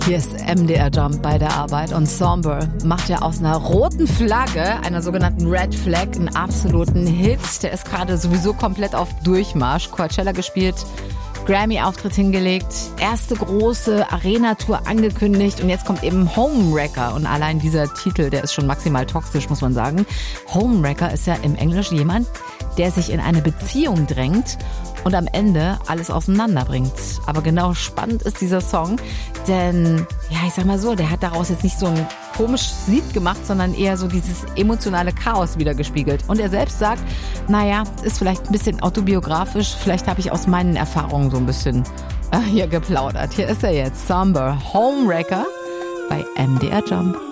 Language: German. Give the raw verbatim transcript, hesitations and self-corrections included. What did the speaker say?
Hier ist M D R Jump bei der Arbeit und Somber macht ja aus einer roten Flagge, einer sogenannten Red Flag, einen absoluten Hit. Der ist gerade sowieso komplett auf Durchmarsch. Coachella gespielt, Grammy-Auftritt hingelegt, erste große Arena-Tour angekündigt und jetzt kommt eben Homewrecker. Und allein dieser Titel, der ist schon maximal toxisch, muss man sagen. Homewrecker ist ja im Englischen jemand, der sich in eine Beziehung drängt und am Ende alles auseinanderbringt. Aber genau spannend ist dieser Song, denn, ja, ich sag mal so, der hat daraus jetzt nicht so ein komisches Lied gemacht, sondern eher so dieses emotionale Chaos wiedergespiegelt. Und er selbst sagt, naja, ist vielleicht ein bisschen autobiografisch, vielleicht habe ich aus meinen Erfahrungen so ein bisschen äh, hier geplaudert. Hier ist er jetzt, Somber, Homewrecker bei M D R Jump.